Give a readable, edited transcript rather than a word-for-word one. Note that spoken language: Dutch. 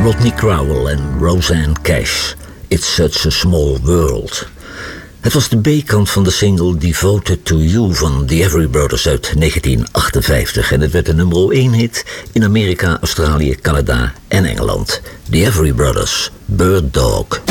Rodney Crowell en Rosanne Cash. It's Such a Small World. Het was de B-kant van de single Devoted to You van The Everly Brothers uit 1958. En het werd een nummer 1 hit in Amerika, Australië, Canada en Engeland. The Everly Brothers, Bird Dog.